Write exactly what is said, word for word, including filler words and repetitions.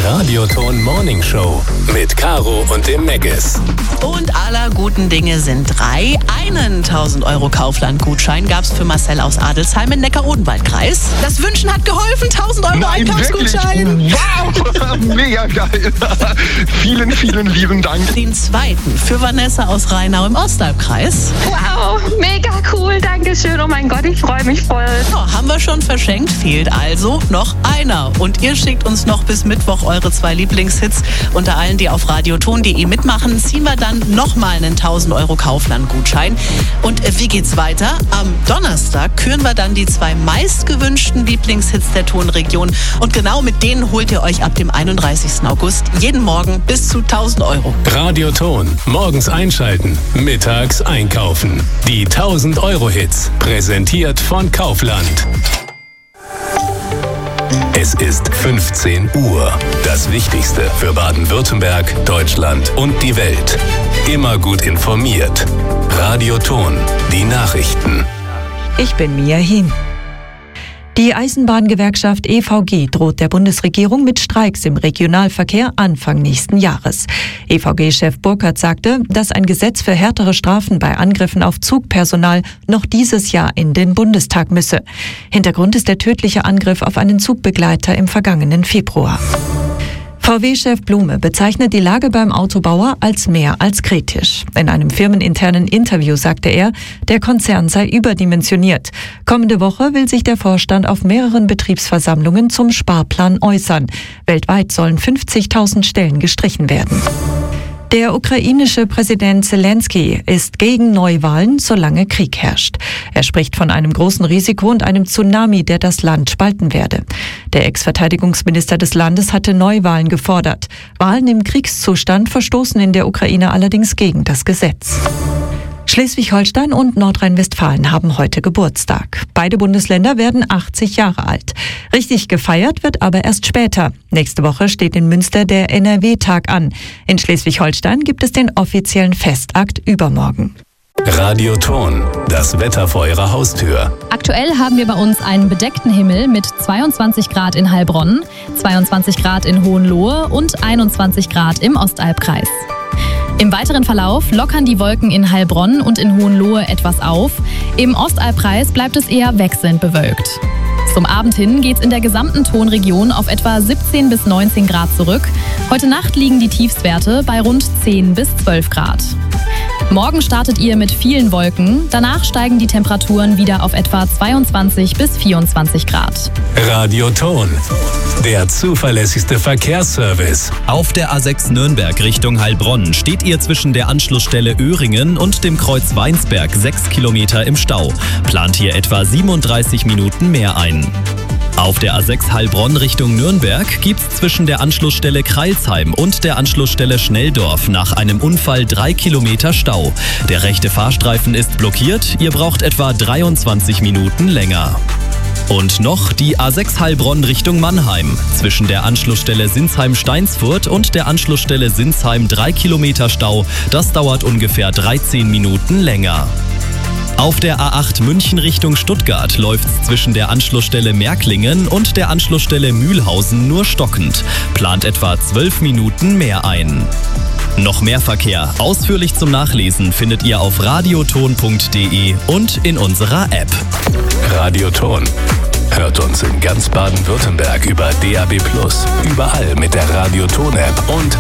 Radioton Morning Show mit Caro und dem Meggis. Und aller guten Dinge sind drei. Einen tausend Euro Kaufland-Gutschein gab es für Marcel aus Adelsheim im Neckar-Odenwald-Kreis. Das Wünschen hat geholfen. tausend Euro Nein, Einkaufsgutschein. Wirklich? Wow, mega geil. vielen, vielen lieben Dank. Den zweiten für Vanessa aus Rheinau im Ostalbkreis. Wow, mega cool, danke schön. Oh mein Gott, ich freue mich voll. Ja, haben wir schon verschenkt, fehlt also noch einer. Und ihr schickt uns noch bis Mittwoch eure zwei Lieblingshits. Unter allen, die auf radioton punkt de mitmachen, ziehen wir dann nochmal einen tausend Euro Kaufland-Gutschein. Und äh, wie geht's weiter? Am Donnerstag küren wir dann die zwei meistgewünschten Lieblingshits der Tonregion. Und genau mit denen holt ihr euch ab dem einunddreißigsten August jeden Morgen bis zu tausend Euro. Radioton. Morgens einschalten, mittags einkaufen. Die tausend Euro Hits. Präsentiert von Kaufland. Es ist fünfzehn Uhr. Das Wichtigste für Baden-Württemberg, Deutschland und die Welt. Immer gut informiert. Radioton. Die Nachrichten. Ich bin Mia Hin. Die Eisenbahngewerkschaft E V G droht der Bundesregierung mit Streiks im Regionalverkehr Anfang nächsten Jahres. E V G-Chef Burkhardt sagte, dass ein Gesetz für härtere Strafen bei Angriffen auf Zugpersonal noch dieses Jahr in den Bundestag müsse. Hintergrund ist der tödliche Angriff auf einen Zugbegleiter im vergangenen Februar. V W-Chef Blume bezeichnet die Lage beim Autobauer als mehr als kritisch. In einem firmeninternen Interview sagte er, der Konzern sei überdimensioniert. Kommende Woche will sich der Vorstand auf mehreren Betriebsversammlungen zum Sparplan äußern. Weltweit sollen fünfzigtausend Stellen gestrichen werden. Der ukrainische Präsident Zelensky ist gegen Neuwahlen, solange Krieg herrscht. Er spricht von einem großen Risiko und einem Tsunami, der das Land spalten werde. Der Ex-Verteidigungsminister des Landes hatte Neuwahlen gefordert. Wahlen im Kriegszustand verstoßen in der Ukraine allerdings gegen das Gesetz. Schleswig-Holstein und Nordrhein-Westfalen haben heute Geburtstag. Beide Bundesländer werden achtzig Jahre alt. Richtig gefeiert wird aber erst später. Nächste Woche steht in Münster der N R W-Tag an. In Schleswig-Holstein gibt es den offiziellen Festakt übermorgen. Radioton. Das Wetter vor Ihrer Haustür. Aktuell haben wir bei uns einen bedeckten Himmel mit zweiundzwanzig Grad in Heilbronn, zweiundzwanzig Grad in Hohenlohe und einundzwanzig Grad im Ostalbkreis. Im weiteren Verlauf lockern die Wolken in Heilbronn und in Hohenlohe etwas auf. Im Ostalbkreis bleibt es eher wechselnd bewölkt. Zum Abend hin geht es in der gesamten Tonregion auf etwa siebzehn bis neunzehn Grad zurück. Heute Nacht liegen die Tiefstwerte bei rund zehn bis zwölf Grad. Morgen startet ihr mit vielen Wolken. Danach steigen die Temperaturen wieder auf etwa zweiundzwanzig bis vierundzwanzig Grad. Radioton. Der zuverlässigste Verkehrsservice. Auf der A sechs Nürnberg Richtung Heilbronn steht ihr zwischen der Anschlussstelle Öhringen und dem Kreuz Weinsberg sechs Kilometer im Stau. Plant hier etwa siebenunddreißig Minuten mehr ein. Auf der A sechs Heilbronn Richtung Nürnberg gibt's zwischen der Anschlussstelle Kreilsheim und der Anschlussstelle Schnelldorf nach einem Unfall drei Kilometer Stau. Der rechte Fahrstreifen ist blockiert, ihr braucht etwa dreiundzwanzig Minuten länger. Und noch die A sechs Heilbronn Richtung Mannheim. Zwischen der Anschlussstelle Sinsheim-Steinsfurt und der Anschlussstelle Sinsheim drei Kilometer Stau. Das dauert ungefähr dreizehn Minuten länger. Auf der A acht München Richtung Stuttgart läuft's zwischen der Anschlussstelle Märklingen und der Anschlussstelle Mühlhausen nur stockend. Plant etwa zwölf Minuten mehr ein. Noch mehr Verkehr, ausführlich zum Nachlesen, findet ihr auf radioton punkt de und in unserer App. Radioton. Hört uns in ganz Baden-Württemberg über D A B plus, überall mit der Radioton-App und